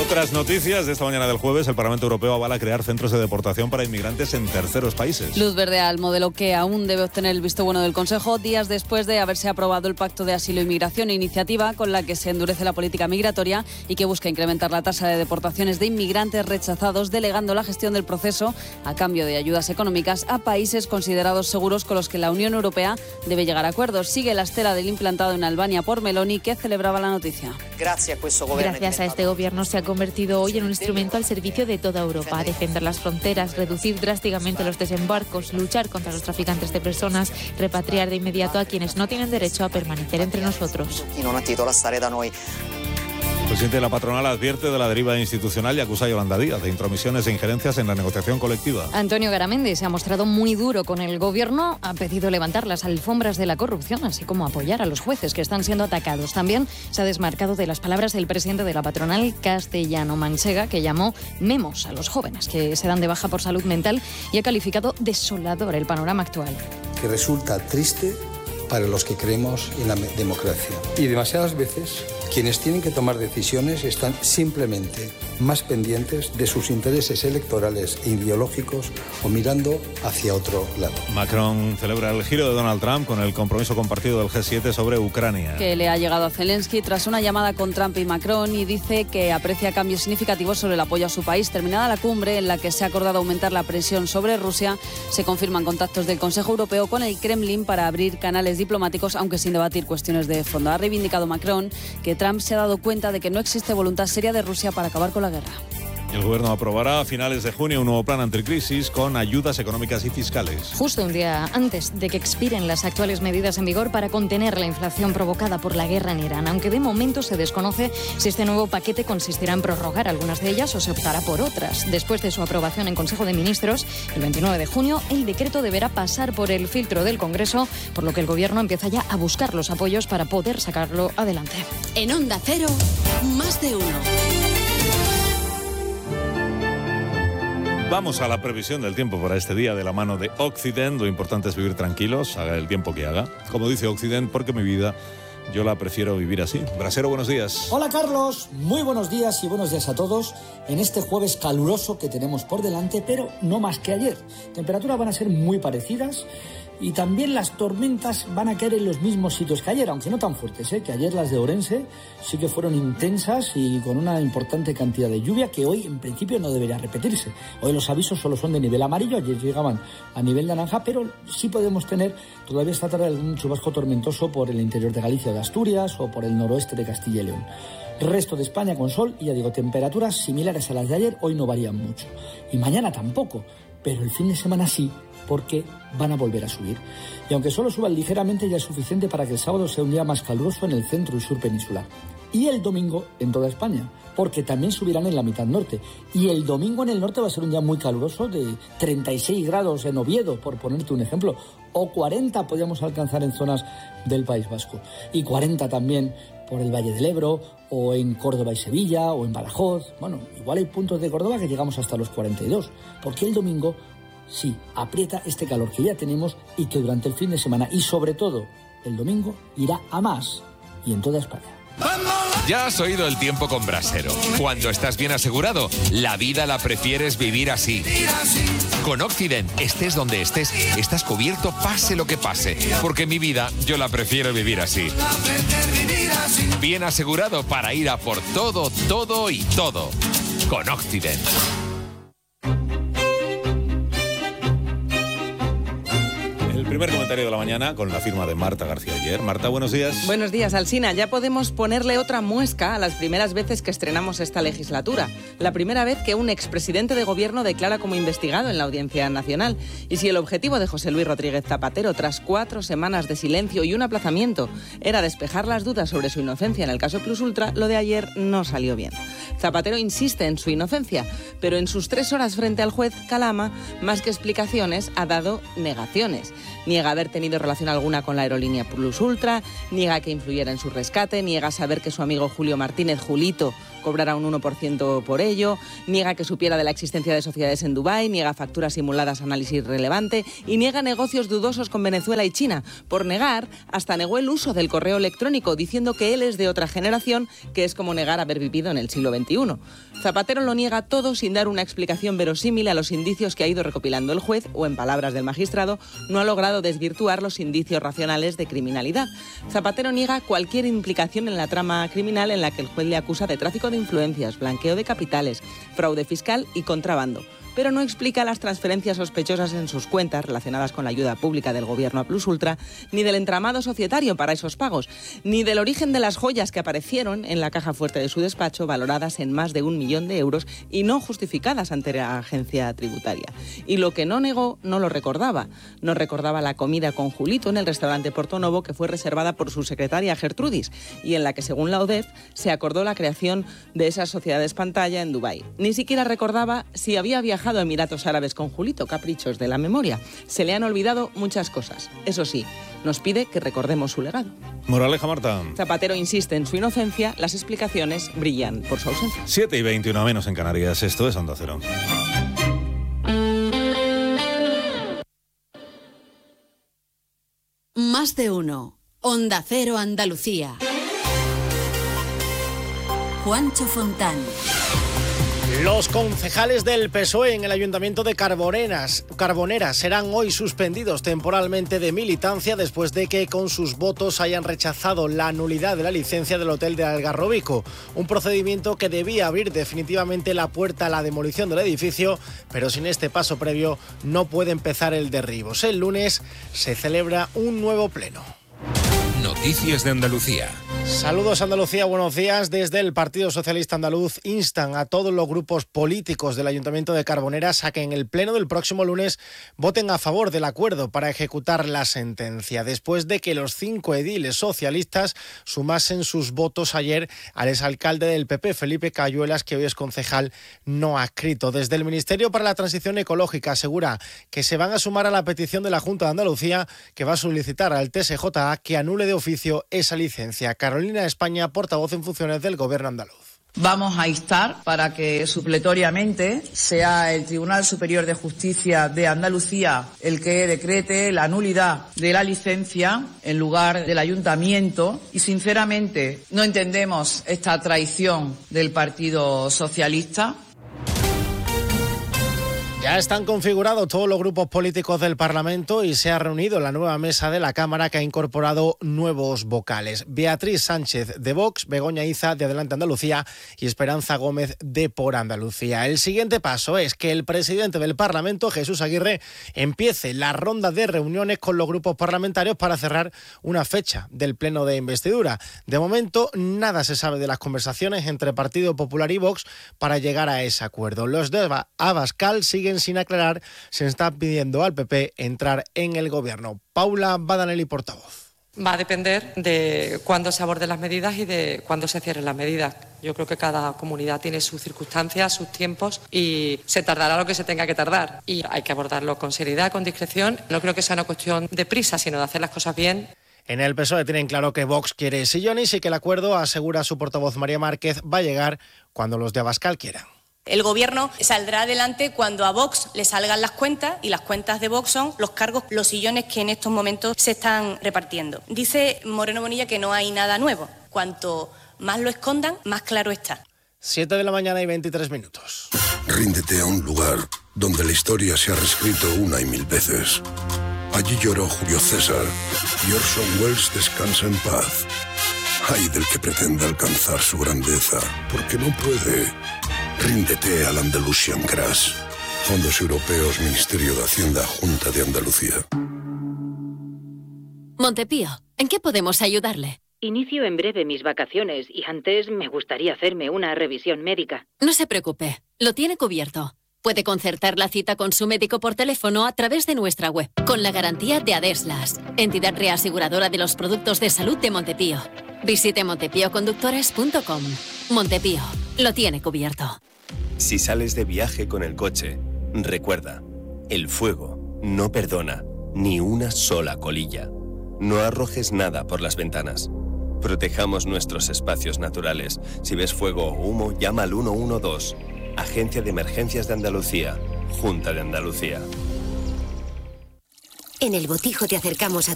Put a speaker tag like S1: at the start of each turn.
S1: Otras noticias de esta mañana del jueves: el Parlamento Europeo avala crear centros de deportación para inmigrantes en terceros países.
S2: Luz verde al modelo que aún debe obtener el visto bueno del Consejo, días después de haberse aprobado el Pacto de Asilo e Inmigración, iniciativa con la que se endurece la política migratoria y que busca incrementar la tasa de deportaciones de inmigrantes rechazados, delegando la gestión del proceso a cambio de ayudas económicas a países considerados seguros con los que la Unión Europea debe llegar a acuerdos. Sigue la estela del implantado en Albania por Meloni, que celebraba la noticia.
S3: Gracias a este gobierno se ha convertido hoy en un instrumento al servicio de toda Europa: defender las fronteras, reducir drásticamente los desembarcos, luchar contra los traficantes de personas, repatriar de inmediato a quienes no tienen derecho a permanecer entre nosotros.
S1: El presidente de la patronal advierte de la deriva institucional y acusa a Yolanda Díaz de intromisiones e injerencias en la negociación colectiva.
S4: Antonio Garamendi se ha mostrado muy duro con el gobierno, ha pedido levantar las alfombras de la corrupción, así como apoyar a los jueces que están siendo atacados. También se ha desmarcado de las palabras del presidente de la patronal, Castellano Mansega, que llamó memos a los jóvenes que se dan de baja por salud mental y ha calificado desolador el panorama actual.
S5: Que resulta triste para los que creemos en la democracia. Y demasiadas veces quienes tienen que tomar decisiones están simplemente más pendientes de sus intereses electorales e ideológicos o mirando hacia otro lado.
S1: Macron celebra el giro de Donald Trump con el compromiso compartido del G7 sobre Ucrania.
S2: Que le ha llegado a Zelensky tras una llamada con Trump y Macron, y dice que aprecia cambios significativos sobre el apoyo a su país. Terminada la cumbre en la que se ha acordado aumentar la presión sobre Rusia, se confirman contactos del Consejo Europeo con el Kremlin para abrir canales diplomáticos, aunque sin debatir cuestiones de fondo. Ha reivindicado Macron que Trump se ha dado cuenta de que no existe voluntad seria de Rusia para acabar con la guerra.
S1: El gobierno aprobará a finales de junio un nuevo plan anticrisis con ayudas económicas y fiscales.
S4: Justo un día antes de que expiren las actuales medidas en vigor para contener la inflación provocada por la guerra en Irán, aunque de momento se desconoce si este nuevo paquete consistirá en prorrogar algunas de ellas o se optará por otras. Después de su aprobación en Consejo de Ministros, el 29 de junio, el decreto deberá pasar por el filtro del Congreso, por lo que el gobierno empieza ya a buscar los apoyos para poder sacarlo adelante.
S6: En Onda Cero, más de uno.
S1: Vamos a la previsión del tiempo para este día de la mano de Occident. Lo importante es vivir tranquilos, haga el tiempo que haga. Como dice Occident, porque mi vida yo la prefiero vivir así. Brasero, buenos días.
S7: Hola Carlos, muy buenos días y buenos días a todos en este jueves caluroso que tenemos por delante, pero no más que ayer. Temperaturas van a ser muy parecidas y también las tormentas van a caer en los mismos sitios que ayer, aunque no tan fuertes, que ayer las de Orense sí que fueron intensas y con una importante cantidad de lluvia que hoy en principio no debería repetirse. Hoy los avisos solo son de nivel amarillo, ayer llegaban a nivel naranja, pero sí podemos tener todavía esta tarde algún chubasco tormentoso por el interior de Galicia o de Asturias o por el noroeste de Castilla y León. Resto de España con sol y ya digo, temperaturas similares a las de ayer, hoy no varían mucho. Y mañana tampoco, pero el fin de semana sí, porque van a volver a subir. Y aunque solo suban ligeramente, ya es suficiente para que el sábado sea un día más caluroso en el centro y sur peninsular. Y el domingo en toda España, porque también subirán en la mitad norte. Y el domingo en el norte va a ser un día muy caluroso, de 36 grados en Oviedo, por ponerte un ejemplo. O 40 podríamos alcanzar en zonas del País Vasco. Y 40 también por el Valle del Ebro, o en Córdoba y Sevilla, o en Badajoz. Bueno, igual hay puntos de Córdoba que llegamos hasta los 42, porque el domingo sí aprieta este calor que ya tenemos y que durante el fin de semana y sobre todo el domingo irá a más y en toda España.
S8: Ya has oído el tiempo con Brasero. Cuando estás bien asegurado, la vida la prefieres vivir así. Con Occident, estés donde estés, estás cubierto pase lo que pase. Porque mi vida, yo la prefiero vivir así. Bien asegurado para ir a por todo, todo y todo. Con Occident.
S1: Primer comentario de la mañana con la firma de Marta García Ayer. Marta, buenos días.
S9: Buenos días, Alsina. Ya podemos ponerle otra muesca a las primeras veces que estrenamos esta legislatura. La primera vez que un expresidente de gobierno declara como investigado en la Audiencia Nacional. Y si el objetivo de José Luis Rodríguez Zapatero, tras 4 semanas de silencio y un aplazamiento, era despejar las dudas sobre su inocencia en el caso Plus Ultra, lo de ayer no salió bien. Zapatero insiste en su inocencia, pero en sus 3 horas frente al juez Calama, más que explicaciones, ha dado negaciones. Niega haber tenido relación alguna con la aerolínea Plus Ultra, niega que influyera en su rescate, niega saber que su amigo Julio Martínez, Julito, cobrara un 1% por ello, niega que supiera de la existencia de sociedades en Dubái, niega facturas simuladas a análisis relevante y niega negocios dudosos con Venezuela y China. Por negar, hasta negó el uso del correo electrónico, diciendo que él es de otra generación, que es como negar haber vivido en el siglo XXI. Zapatero lo niega todo sin dar una explicación verosímil a los indicios que ha ido recopilando el juez, o en palabras del magistrado, no ha logrado desvirtuar los indicios racionales de criminalidad. Zapatero niega cualquier implicación en la trama criminal en la que el juez le acusa de tráfico de influencias, blanqueo de capitales, fraude fiscal y contrabando, pero no explica las transferencias sospechosas en sus cuentas relacionadas con la ayuda pública del gobierno a Plus Ultra, ni del entramado societario para esos pagos, ni del origen de las joyas que aparecieron en la caja fuerte de su despacho, valoradas en más de 1 millón de euros y no justificadas ante la agencia tributaria. Y lo que no negó, no lo recordaba. No recordaba la comida con Julito en el restaurante Portonovo, que fue reservada por su secretaria Gertrudis y en la que, según la ODEF, se acordó la creación de esas sociedades pantalla en Dubái. Ni siquiera recordaba si había viajado a Emiratos Árabes con Julito, caprichos de la memoria. Se le han olvidado muchas cosas. Eso sí, nos pide que recordemos su legado.
S1: Moraleja, Marta.
S9: Zapatero insiste en su inocencia, las explicaciones brillan por su ausencia.
S1: 7:21 menos en Canarias. Esto es Onda Cero.
S6: Más de uno. Onda Cero Andalucía. Juancho Fontán.
S10: Los concejales del PSOE en el Ayuntamiento de Carboneras serán hoy suspendidos temporalmente de militancia después de que con sus votos hayan rechazado la nulidad de la licencia del Hotel de Algarrobico, un procedimiento que debía abrir definitivamente la puerta a la demolición del edificio, pero sin este paso previo no puede empezar el derribo. El lunes se celebra un nuevo pleno.
S8: Noticias de Andalucía.
S10: Saludos Andalucía, buenos días. Desde el Partido Socialista Andaluz instan a todos los grupos políticos del Ayuntamiento de Carboneras a que en el pleno del próximo lunes voten a favor del acuerdo para ejecutar la sentencia, después de que los 5 ediles socialistas sumasen sus votos ayer al exalcalde del PP, Felipe Cayuelas, que hoy es concejal no adscrito. Desde el Ministerio para la Transición Ecológica asegura que se van a sumar a la petición de la Junta de Andalucía, que va a solicitar al TSJA que anule de oficio esa licencia. Carolina España, portavoz en funciones del Gobierno andaluz.
S11: Vamos a instar para que supletoriamente sea el Tribunal Superior de Justicia de Andalucía el que decrete la nulidad de la licencia en lugar del Ayuntamiento, y sinceramente no entendemos esta traición del Partido Socialista.
S10: Ya están configurados todos los grupos políticos del Parlamento y se ha reunido la nueva mesa de la Cámara, que ha incorporado nuevos vocales. Beatriz Sánchez de Vox, Begoña Iza de Adelante Andalucía y Esperanza Gómez de Por Andalucía. El siguiente paso es que el presidente del Parlamento, Jesús Aguirre, empiece la ronda de reuniones con los grupos parlamentarios para cerrar una fecha del pleno de investidura. De momento, nada se sabe de las conversaciones entre Partido Popular y Vox para llegar a ese acuerdo. Los de Abascal siguen sin aclarar si está pidiendo al PP entrar en el gobierno. Paula Badanelli, portavoz.
S12: Va a depender de cuándo se aborden las medidas y de cuándo se cierren las medidas. Yo creo que cada comunidad tiene sus circunstancias, sus tiempos, y se tardará lo que se tenga que tardar. Y hay que abordarlo con seriedad, con discreción. No creo que sea una cuestión de prisa, sino de hacer las cosas bien.
S10: En el PSOE tienen claro que Vox quiere sillones y que el acuerdo, asegura su portavoz María Márquez, va a llegar cuando los de Abascal quieran.
S13: El Gobierno saldrá adelante cuando a Vox le salgan las cuentas, y las cuentas de Vox son los cargos, los sillones que en estos momentos se están repartiendo. Dice Moreno Bonilla que no hay nada nuevo. Cuanto más lo escondan, más claro está.
S10: 7 de la mañana y 23 minutos.
S14: Ríndete a un lugar donde la historia se ha reescrito una y mil veces. Allí lloró Julio César y Orson Welles descansa en paz. Ay del que pretenda alcanzar su grandeza, porque no puede. Ríndete al Andalusian Crash. Fondos Europeos, Ministerio de Hacienda, Junta de Andalucía.
S15: Montepío, ¿en qué podemos ayudarle?
S16: Inicio en breve mis vacaciones y antes me gustaría hacerme una revisión médica.
S15: No se preocupe, lo tiene cubierto. Puede concertar la cita con su médico por teléfono a través de nuestra web, con la garantía de Adeslas, entidad reaseguradora de los productos de salud de Montepío. Visite montepíoconductores.com. Montepío, lo tiene cubierto.
S17: Si sales de viaje con el coche, recuerda, el fuego no perdona ni una sola colilla. No arrojes nada por las ventanas. Protejamos nuestros espacios naturales. Si ves fuego o humo, llama al 112. Agencia de Emergencias de Andalucía. Junta de Andalucía.
S18: En El Botijo te acercamos a